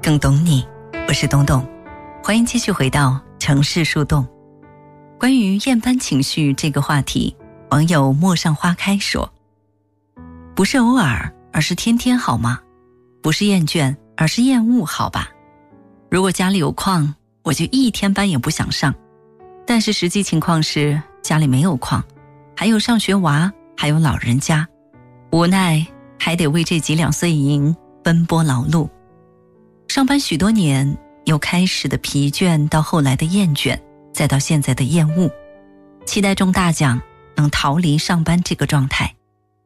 更懂你。我是东东，欢迎继续回到城市树洞。关于厌班情绪这个话题，网友陌上花开说，不是偶尔，而是天天好吗？不是厌倦，而是厌恶好吧？如果家里有矿，我就一天班也不想上，但是实际情况是家里没有矿，还有上学娃，还有老人家，无奈还得为这几两碎银奔波劳碌。上班许多年，由开始的疲倦到后来的厌倦，再到现在的厌恶，期待中大奖能逃离上班这个状态。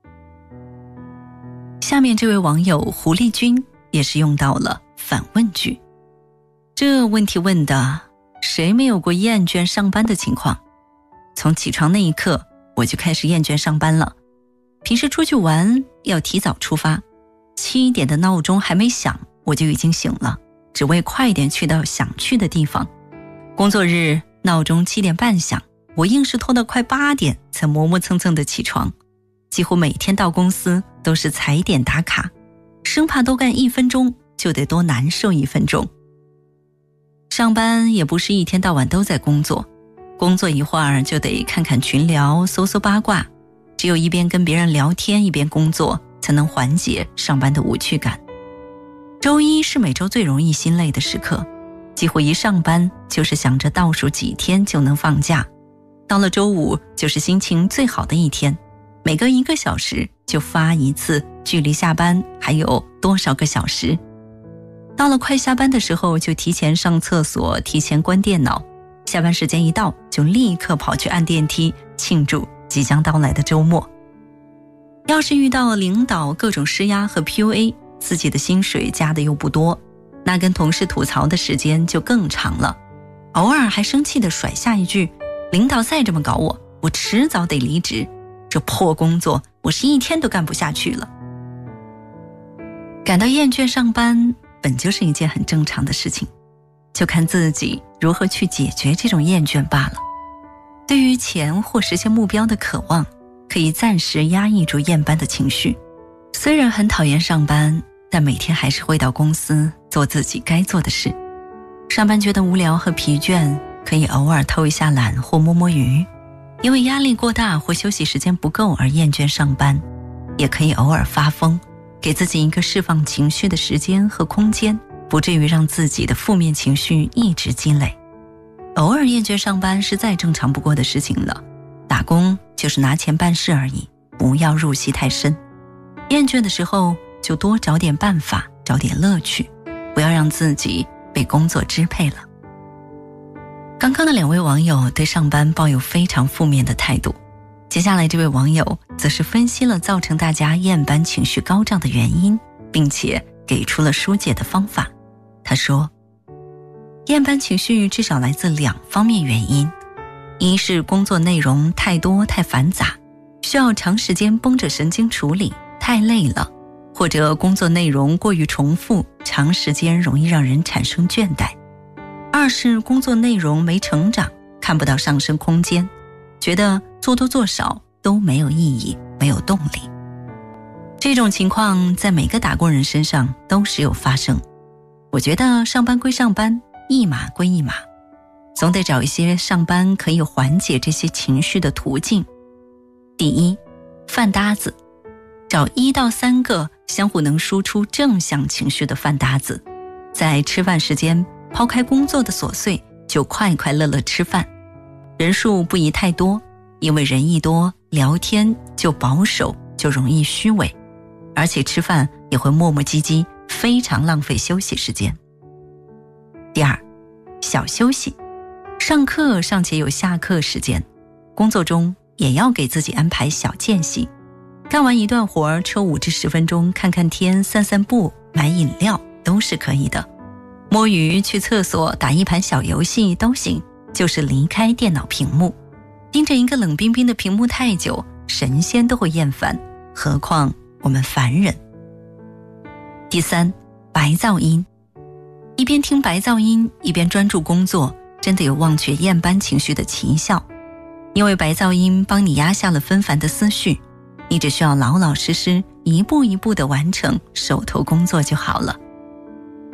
下面这位网友狐狸君也是用到了反问句，这问题问的谁没有过厌倦上班的情况？从起床那一刻我就开始厌倦上班了。平时出去玩要提早出发，7点的闹钟还没响我就已经醒了，只为快点去到想去的地方。工作日闹钟7点半响，我硬是拖到快8点才磨磨蹭蹭的起床。几乎每天到公司都是踩点打卡，生怕多干1分钟就得多难受1分钟。上班也不是一天到晚都在工作，工作一会儿就得看看群聊，搜搜八卦，只有一边跟别人聊天一边工作，才能缓解上班的无趣感。周一是每周最容易心累的时刻，几乎一上班就是想着倒数几天就能放假，到了周五就是心情最好的一天，每隔1个小时就发一次距离下班还有多少个小时。到了快下班的时候就提前上厕所，提前关电脑，下班时间一到就立刻跑去按电梯庆祝即将到来的周末。要是遇到领导各种施压和 PUA， 自己的薪水加的又不多，那跟同事吐槽的时间就更长了，偶尔还生气地甩下一句，领导再这么搞我，我迟早得离职，这破工作我是一天都干不下去了。感到厌倦上班本就是一件很正常的事情，就看自己如何去解决这种厌倦罢了。对于钱或实现目标的渴望，可以暂时压抑住厌班的情绪。虽然很讨厌上班，但每天还是会到公司做自己该做的事。上班觉得无聊和疲倦，可以偶尔偷一下懒或摸摸鱼，因为压力过大或休息时间不够而厌倦上班，也可以偶尔发疯，给自己一个释放情绪的时间和空间，不至于让自己的负面情绪一直积累。偶尔厌倦上班是再正常不过的事情了，打工就是拿钱办事而已，不要入戏太深。厌倦的时候就多找点办法，找点乐趣，不要让自己被工作支配了。刚刚的2位网友对上班抱有非常负面的态度，接下来这位网友则是分析了造成大家厌班情绪高涨的原因，并且给出了疏解的方法。他说，厌班情绪至少来自2方面原因，一是工作内容太多太繁杂，需要长时间绷着神经处理，太累了，或者工作内容过于重复，长时间容易让人产生倦怠。2是工作内容没成长，看不到上升空间，觉得做多做少都没有意义，没有动力。这种情况在每个打工人身上都时有发生。我觉得上班归上班，一码归一码，总得找一些上班可以缓解这些情绪的途径。第一，饭搭子，找1到3个相互能输出正向情绪的饭搭子，在吃饭时间抛开工作的琐碎，就快快乐乐吃饭。人数不宜太多，因为人一多，聊天就保守，就容易虚伪，而且吃饭也会磨磨唧唧，非常浪费休息时间。第二，小休息，上课尚且有下课时间，工作中也要给自己安排小间隙，干完一段活抽5至10分钟看看天，散散步，买饮料都是可以的。摸鱼，去厕所，打一盘小游戏都行，就是离开电脑屏幕。盯着一个冷冰冰的屏幕太久，神仙都会厌烦，何况我们凡人。第三，白噪音，一边听白噪音一边专注工作，真的有忘却厌班情绪的奇效。因为白噪音帮你压下了纷繁的思绪，你只需要老老实实一步一步地完成手头工作就好了。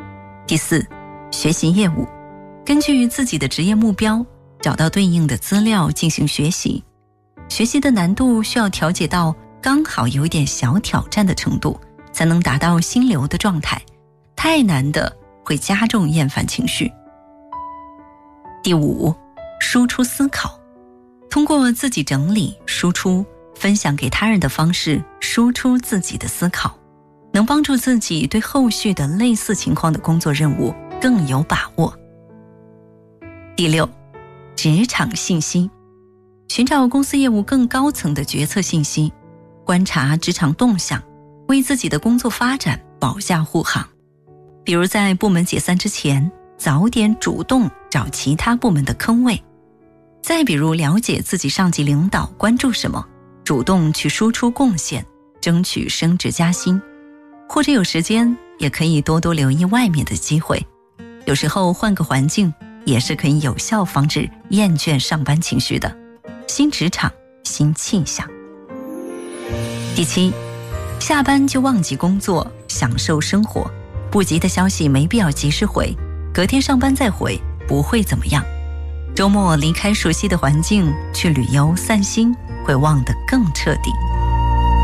第4，学习业务，根据自己的职业目标，找到对应的资料进行学习。学习的难度需要调节到刚好有一点小挑战的程度，才能达到心流的状态，太难的会加重厌烦情绪。第5，输出思考，通过自己整理、输出、分享给他人的方式输出自己的思考，能帮助自己对后续的类似情况的工作任务更有把握。第6，职场信息，寻找公司业务更高层的决策信息，观察职场动向，为自己的工作发展保驾护航。比如在部门解散之前，早点主动找其他部门的坑位。再比如了解自己上级领导关注什么，主动去输出贡献，争取升职加薪。或者有时间也可以多多留意外面的机会，有时候换个环境也是可以有效防止厌倦上班情绪的。新职场，新气象。第7，下班就忘记工作，享受生活，不急的消息没必要及时回，隔天上班再回不会怎么样。周末离开熟悉的环境，去旅游散心，会忘得更彻底。